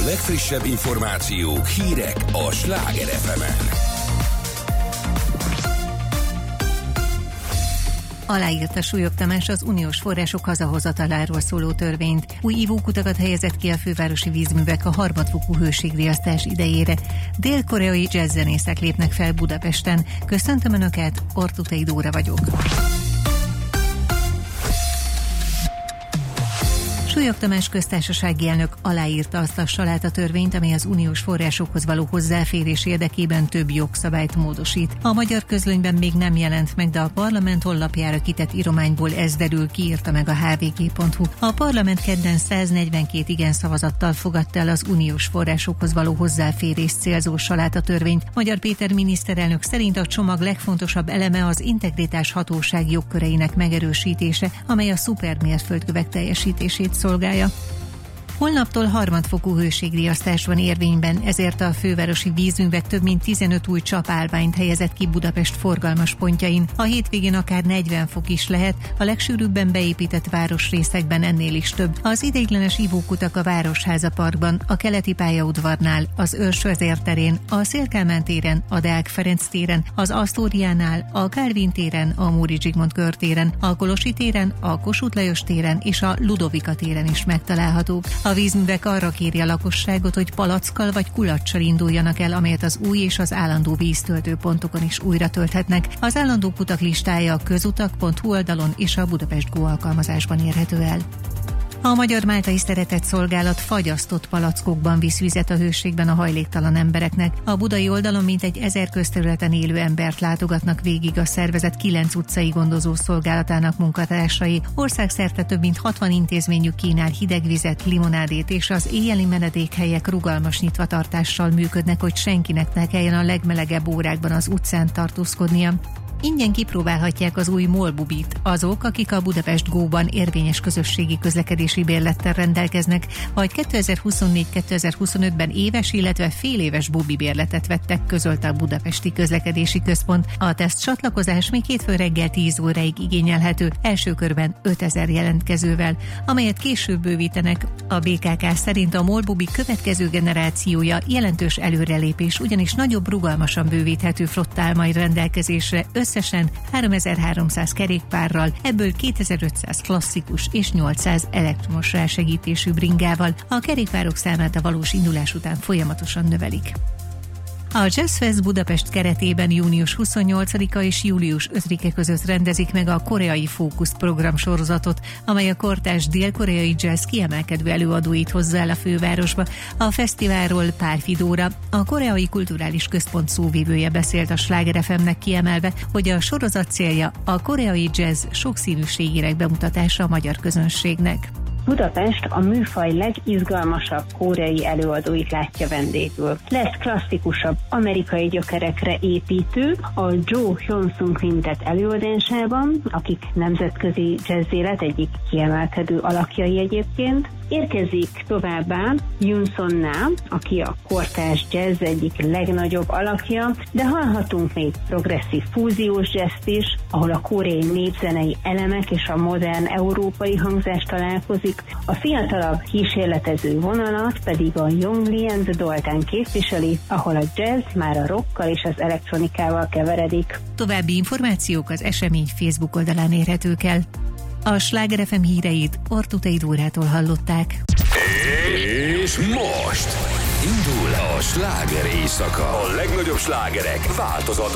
legfrissebb információk, hírek a Sláger FM-en. Aláírta Súlyog Tamás az uniós források hazahozataláról szóló törvényt. Új ivókutakat helyezett ki a fővárosi vízművek a harmadfokú hőségriasztás idejére. Dél-koreai jazzzenészek lépnek fel Budapesten. Köszöntöm Önöket, Ortutei Dóra vagyok. Súlyog Tamás köztársasági elnök aláírta azt a salátatörvényt, amely az uniós forrásokhoz való hozzáférés érdekében több jogszabályt módosít. A magyar közlönyben még nem jelent meg, de a parlament honlapjára kitett írományból ez derül ki, írta meg a hvg.hu. A parlament kedden 142 igen szavazattal fogadta el az uniós forrásokhoz való hozzáférés célzó salátatörvényt. Magyar Péter miniszterelnök szerint a csomag legfontosabb eleme az integritás hatóság jogköreinek megerősítése, amely a szupermérföldkövek teljesítését szolgálja. Holnaptól harmadfokú hőségriasztás van érvényben, ezért a fővárosi vízművek több mint 15 új csapállványt helyezett ki Budapest forgalmas pontjain. A hétvégén akár 40 fok is lehet, a legsűrűbben beépített városrészekben ennél is több. Az ideiglenes ivókutak a Városháza Parkban, a Keleti pályaudvarnál, az Őrsvezér terén, a Széll-Kálmán téren, a Deák Ferenc téren, az Asztóriánál, a Kálvin téren, a Móricz Zsigmond körtéren, a Kolosi téren, a Kossuth Lajos téren és a Ludovika téren is megtalálhatók. A vízművek arra kéri a lakosságot, hogy palackkal vagy kulaccsal induljanak el, amelyet az új és az állandó víztöltőpontokon is újra tölthetnek. Az állandó kutak listája a közutak.hu oldalon és a Budapest Go alkalmazásban érhető el. A Magyar-Máltai Szeretett Szolgálat fagyasztott palackokban visz vizet a hőségben a hajléktalan embereknek. A budai oldalon mintegy 1000 közterületen élő embert látogatnak végig a szervezet 9 utcai gondozó szolgálatának munkatársai. Országszerte több mint 60 intézményük kínál hidegvizet, limonádét, és az éjjeli menedékhelyek rugalmas nyitvatartással működnek, hogy senkinek ne kelljen a legmelegebb órákban az utcán tartózkodnia. Ingyen kipróbálhatják az új Molbubit azok, akik a Budapest Go-ban érvényes közösségi közlekedési bérlettel rendelkeznek, vagy 2024-2025-ben éves, illetve féléves bubi bérletet vettek, közölte a Budapesti Közlekedési Központ. A teszt csatlakozás még hétfőn reggel 10 óráig igényelhető, első körben 5000 jelentkezővel, amelyet később bővítenek. A BKK szerint a Molbubi következő generációja jelentős előrelépés, ugyanis nagyobb, rugalmasan bővíthető flotta áll majd rendelkezésre, összesen 3300 kerékpárral, ebből 2500 klasszikus és 800 elektromos rásegítésű bringával. A kerékpárok számát a valós indulás után folyamatosan növelik. A Jazz Fest Budapest keretében június 28-a és július 5-e között rendezik meg a Koreai Fókusz program sorozatot, amely a kortárs dél-koreai jazz kiemelkedő előadóit hozza el a fővárosba. A fesztiválról Pál Fidóra, a Koreai Kulturális Központ szóvivője beszélt a Sláger FM-nek, kiemelve, hogy a sorozat célja a koreai jazz sokszínűségének bemutatása a magyar közönségnek. Budapest a műfaj legizgalmasabb koreai előadóit látja vendégül. Lesz klasszikusabb amerikai gyökerekre építő a Joe Hyun-sung Quintet előadásában, akik nemzetközi jazz élet egyik kiemelkedő alakjai egyébként. Érkezik továbbá Yoon Son-na, aki a kortárs jazz egyik legnagyobb alakja, de hallhatunk még progresszív fúziós jazzt is, ahol a koreai népzenei elemek és a modern európai hangzás találkozik. A fiatalabb kísérletező vonalat pedig a Young Lee and the Dalton képviseli, ahol a jazz már a rockkal és az elektronikával keveredik. További információk az esemény Facebook oldalán érhetők el. A Sláger FM híreit Ortutei Dórától hallották. És most indul a sláger éjszaka. A legnagyobb slágerek változatlan